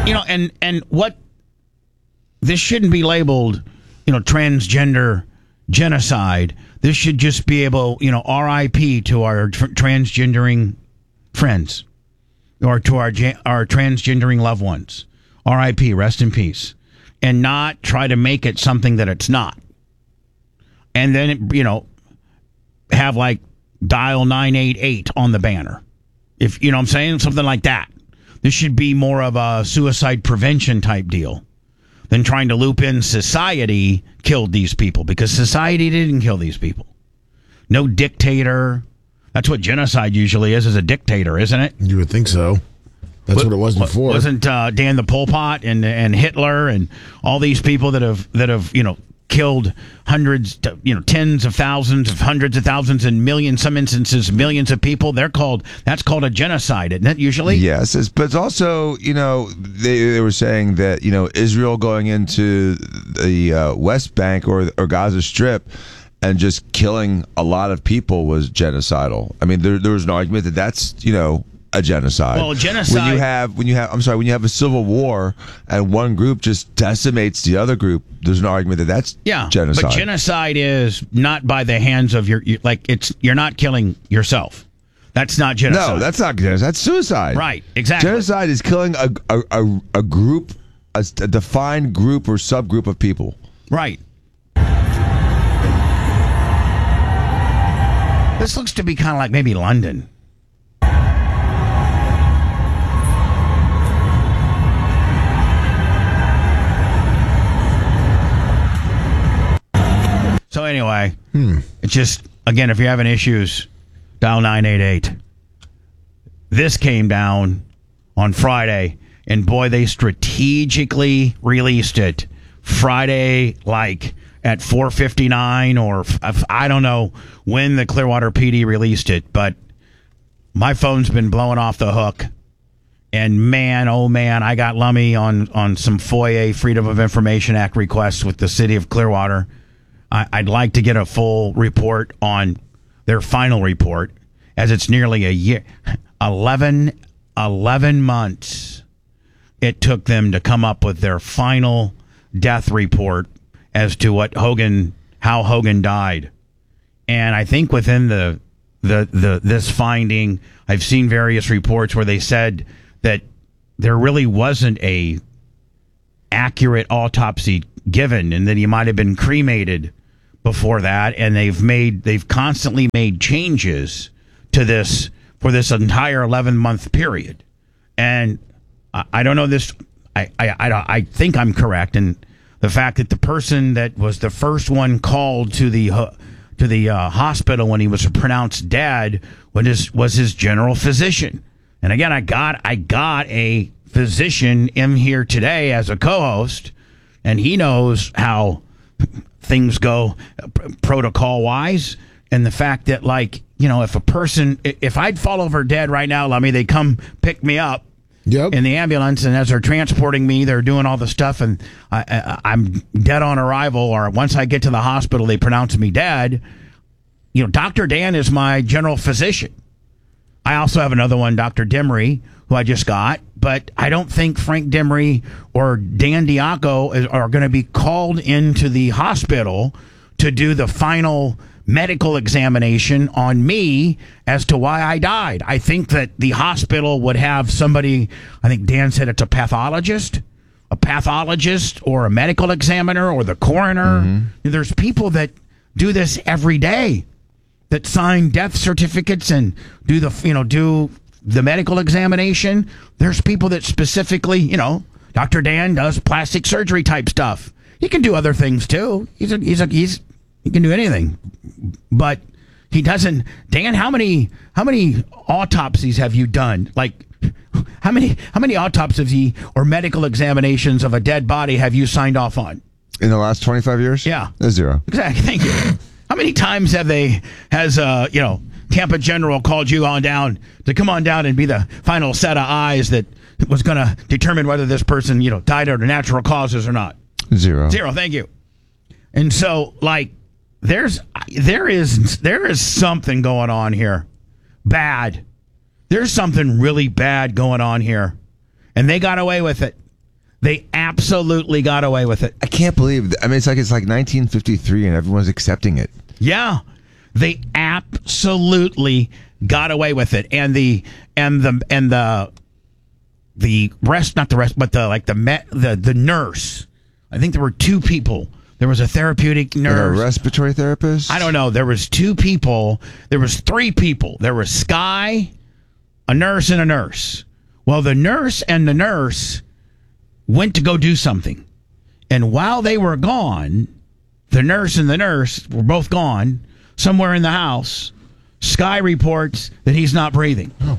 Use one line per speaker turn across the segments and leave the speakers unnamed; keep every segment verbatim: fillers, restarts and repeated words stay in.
You know, and, and what this shouldn't be labeled, you know, transgender genocide. This should just be able, you know, R I P to our tr- transgendering friends or to our our transgendering loved ones. R I P, rest in peace. And not try to make it something that it's not. And then, it, you know, have like dial nine eight eight on the banner. If you know what I'm saying, something like that. This should be more of a suicide prevention type deal than trying to loop in society killed these people, because society didn't kill these people. No dictator. That's what genocide usually is, is a dictator, isn't it?
You would think so. That's what, what it was before.
Wasn't uh, Dan the Pol Pot and and Hitler and all these people that have that have you know killed hundreds, to, you know, tens of thousands of hundreds of thousands and millions, some instances millions of people. They're called that's called a genocide, isn't it? Usually,
yes. It's, but it's also, you know, they they were saying that, you know, Israel going into the uh, West Bank or or Gaza Strip and just killing a lot of people was genocidal. I mean, there there was an argument that that's, you know, a genocide.
Well, genocide.
When you have, when you have, I'm sorry, when you have a civil war and one group just decimates the other group, there's an argument that that's
yeah,
genocide.
But genocide is not by the hands of your, you, like it's you're not killing yourself. That's not genocide.
No, that's not genocide. That's suicide.
Right. Exactly.
Genocide is killing a a, a, a group, a, a defined group or subgroup of people.
Right. This looks to be kind of like maybe London. So anyway, hmm. it's just, again, if you're having issues, dial nine eight eight. This came down on Friday, and boy, they strategically released it Friday, like at four fifty-nine, or I don't know when the Clearwater P D released it, but my phone's been blowing off the hook. And man, oh man, I got lummy on, on some FOIA, Freedom of Information Act requests with the city of Clearwater. I'd like to get a full report on their final report, as it's nearly a year, eleven, eleven months it took them to come up with their final death report as to what Hogan, how Hogan died. And I think within the, the, the, this finding, I've seen various reports where they said that there really wasn't a accurate autopsy given, and that he might have been cremated before that, and they've made they've constantly made changes to this for this entire eleven month period. And I, I don't know this. I, I I I think I'm correct in the fact that the person that was the first one called to the uh, to the uh, hospital when he was pronounced dead was his, was his general physician. And again, I got I got a physician in here today as a co-host, and he knows how things go protocol wise, and the fact that, like, you know, if a person, if I'd fall over dead right now, Lummy, they come pick me up yep. in the ambulance, and as they're transporting me, they're doing all the stuff, and I, I, I'm dead on arrival, or once I get to the hospital, they pronounce me dead. You know, Doctor Dan is my general physician. I also have another one, Doctor Demery, who I just got, but I don't think Frank Demery or Dan Diaco is, are going to be called into the hospital to do the final medical examination on me as to why I died. I think that the hospital would have somebody, I think Dan said it's a pathologist, a pathologist or a medical examiner or the coroner. Mm-hmm. There's people that do this every day, that sign death certificates and do the, you know, do the medical examination. There's people that specifically, you know, Doctor Dan does plastic surgery type stuff. He can do other things too. He's a, he's a, he's he can do anything, but he doesn't. Dan, how many how many autopsies have you done? Like, how many how many autopsies or medical examinations of a dead body have you signed off on
in the last twenty-five years?
Yeah,
zero.
Exactly. Thank you. How many times have they has uh you know Tampa General called you on down to come on down and be the final set of eyes that was going to determine whether this person, you know, died under natural causes or not?
Zero.
Zero. Thank you. And so, like, there's there is there is something going on here, bad. There's something really bad going on here, and they got away with it. They absolutely got away with it.
I can't believe. I mean, it's like it's like nineteen fifty-three, and everyone's accepting it.
Yeah, they absolutely got away with it, and the and the and the the rest, not the rest, but the like the met, the the nurse. I think there were two people. There was a therapeutic nurse,
a respiratory therapist.
I don't know. There was two people. There was three people. There was Sky, a nurse, and a nurse. Well, the nurse and the nurse went to go do something, and while they were gone, the nurse and the nurse were both gone somewhere in the house. Sky reports that he's not breathing.
Oh.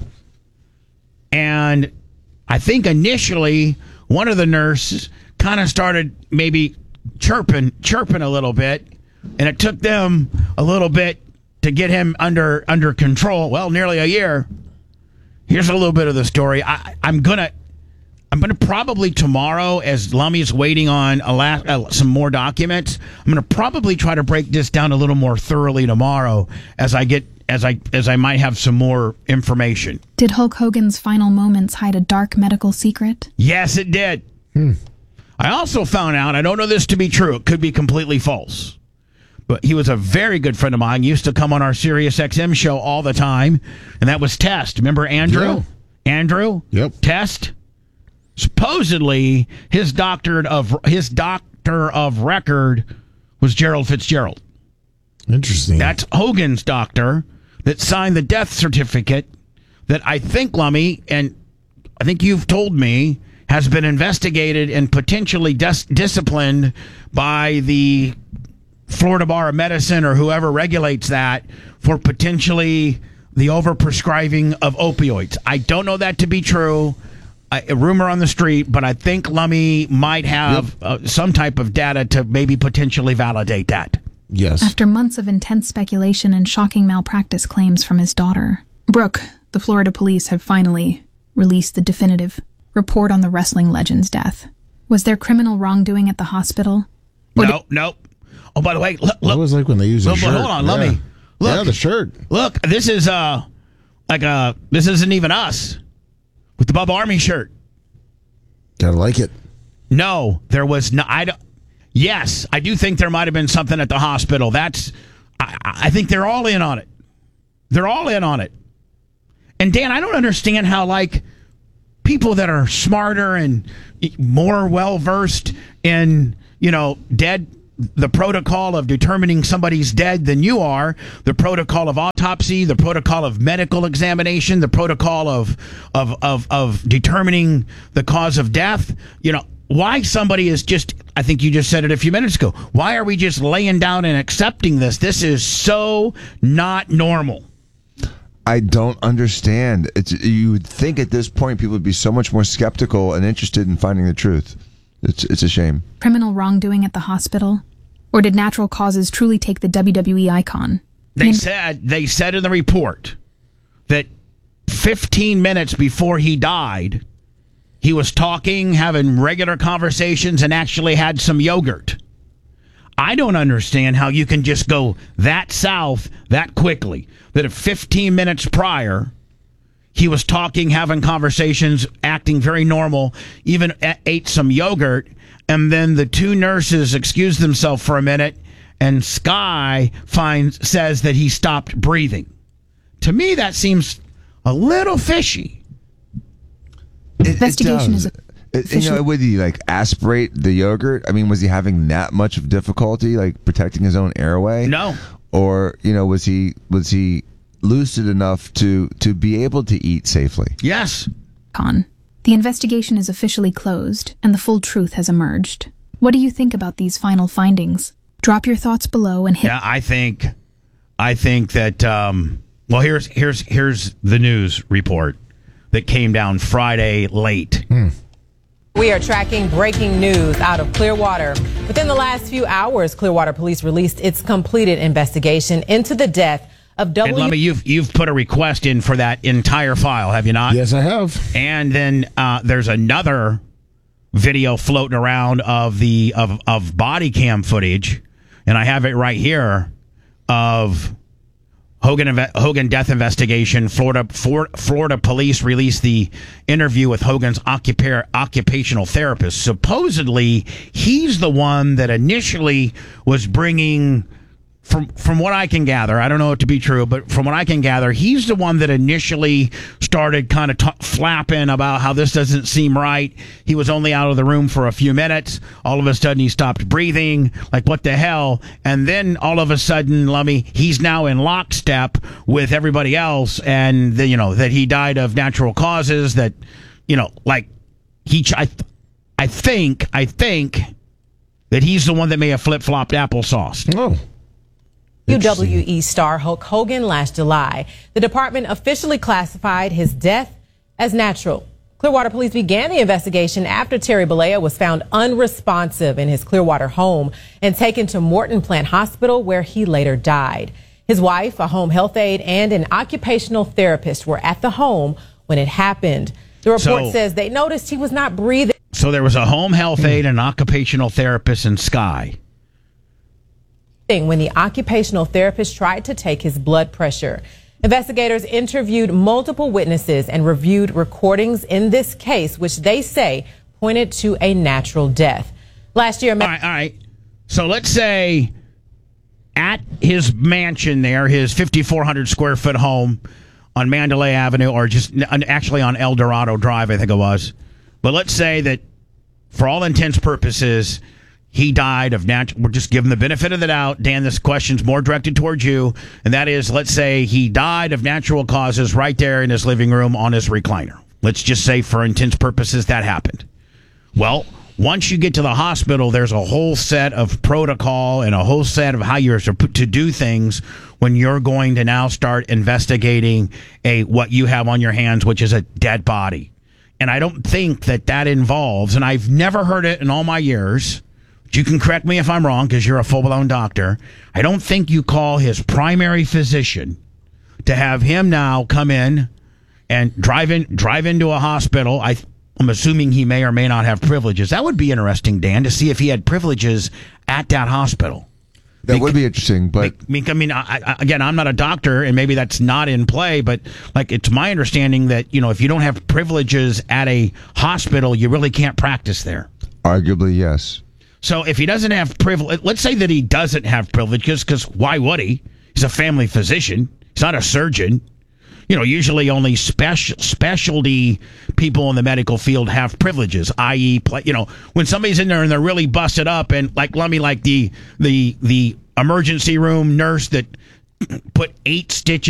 And I think initially one of the nurses kind of started maybe chirping chirping a little bit, and it took them a little bit to get him under under control. Well, nearly a year. Here's a little bit of the story. I, I'm gonna I'm gonna probably tomorrow, as Lummy's waiting on a last, uh, some more documents, I'm gonna probably try to break this down a little more thoroughly tomorrow as I get as I as I might have some more information.
Did Hulk Hogan's final moments hide a dark medical secret?
Yes, it did.
Hmm.
I also found out, I don't know this to be true, it could be completely false, but he was a very good friend of mine, used to come on our Sirius X M show all the time, and that was Test. Remember Andrew?
Yeah.
Andrew?
Yep.
Test? Supposedly, his doctor of his doctor of record was Gerald Fitzgerald.
Interesting.
That's Hogan's doctor that signed the death certificate that I think, Lummy, and I think you've told me, has been investigated and potentially dis- disciplined by the Florida Bar of Medicine or whoever regulates that for potentially the overprescribing of opioids. I don't know that to be true. A rumor on the street, but I think Lummy might have yep. uh, some type of data to maybe potentially validate that.
Yes.
After months of intense speculation and shocking malpractice claims from his daughter, Brooke, the Florida police have finally released the definitive report on the wrestling legend's death. Was there criminal wrongdoing at the hospital?
Or no, did- no. Oh, by the way, look.
What was like when they used a
look,
shirt?
Hold on,
yeah.
let me. Look.
Yeah, the shirt.
Look, this is uh, like uh, this isn't even us with the Bub Army shirt.
Gotta like it.
No, there was no. I don't. Yes, I do think there might have been something at the hospital. That's. I, I think they're all in on it. They're all in on it. And Dan, I don't understand how like people that are smarter and more well versed in, you know, dead, the protocol of determining somebody's dead than you are, the protocol of autopsy, the protocol of medical examination, the protocol of of of, of determining the cause of death. You know, why somebody is just, I think you just said it a few minutes ago, why are we just laying down and accepting this? This is so not normal.
I don't understand. It's, you would think at this point people would be so much more skeptical and interested in finding the truth. It's it's a shame.
Criminal wrongdoing at the hospital? Or did natural causes truly take the W W E icon?
They said they said in the report that fifteen minutes before he died, he was talking, having regular conversations, and actually had some yogurt. I don't understand how you can just go that south that quickly. That if fifteen minutes prior, he was talking, having conversations, acting very normal, even a- ate some yogurt, and then the two nurses excused themselves for a minute, and Sky finds says that he stopped breathing. To me, that seems a little fishy.
It,
Investigation
it
is a
It, you know, would he like aspirate the yogurt? I mean, was he having that much of difficulty, like protecting his own airway?
No.
Or you know, was he was he lucid enough to to be able to eat safely?
Yes.
Con. The investigation is officially closed, and the full truth has emerged. What do you think about these final findings? Drop your thoughts below and hit.
Yeah, I think, I think that. Um, well, here's here's here's the news report that came down Friday late.
Hmm.
We are tracking breaking news out of Clearwater. Within the last few hours, Clearwater Police released its completed investigation into the death of W.
And Lummy, you've you've put a request in for that entire file, have you not?
Yes, I have.
And then uh, there's another video floating around of the of of body cam footage, and I have it right here of Hogan inve- Hogan death investigation. Florida for, Florida police released the interview with Hogan's occupa- occupational therapist. Supposedly, he's the one that initially was bringing. From from what I can gather, I don't know it to be true, but from what I can gather, he's the one that initially started kind of t- flapping about how this doesn't seem right. He was only out of the room for a few minutes. All of a sudden, he stopped breathing. Like, what the hell? And then all of a sudden, Lummy, he's now in lockstep with everybody else, and the, you know that he died of natural causes. That you know, like he, I, I think, I think that he's the one that may have flip flopped applesauce.
Oh.
U W E star Hulk Hogan last July. The department officially classified his death as natural. Clearwater police began the investigation after Terry Bollea was found unresponsive in his Clearwater home and taken to Morton Plant Hospital, where he later died. His wife, a home health aide, and an occupational therapist were at the home when it happened. The report
So-
says they noticed he was not breathing.
So there was a home health aide and an occupational therapist in Sky.
When the occupational therapist tried to take his blood pressure. Investigators interviewed multiple witnesses and reviewed recordings in this case, which they say pointed to a natural death. Last year,
All right, all right. So let's say at his mansion there, his fifty-four hundred square foot home on Mandalay Avenue, or just actually on El Dorado Drive, I think it was. But let's say that for all intents purposes, he died of natural. We're just giving the benefit of the doubt. Dan, this question's more directed towards you. And that is, let's say he died of natural causes right there in his living room on his recliner. Let's just say for intents purposes that happened. Well, once you get to the hospital, there's a whole set of protocol and a whole set of how you're to do things when you're going to now start investigating a what you have on your hands, which is a dead body. And I don't think that that involves, and I've never heard it in all my years, you can correct me if I'm wrong because you're a full-blown doctor. I don't think you call his primary physician to have him now come in and drive in, drive into a hospital. I, I'm assuming he may or may not have privileges. That would be interesting, Dan, to see if he had privileges at that hospital.
That would be interesting, but
I mean, I mean, I, I, again, I'm not a doctor, and maybe that's not in play. But like, it's my understanding that you know, if you don't have privileges at a hospital, you really can't practice there.
arguably, yes.
So if he doesn't have privilege, let's say that he doesn't have privileges, because why would he? He's a family physician. He's not a surgeon. You know, usually only special specialty people in the medical field have privileges, that is, you know, when somebody's in there and they're really busted up, and like, let me like the the the emergency room nurse that put eight stitches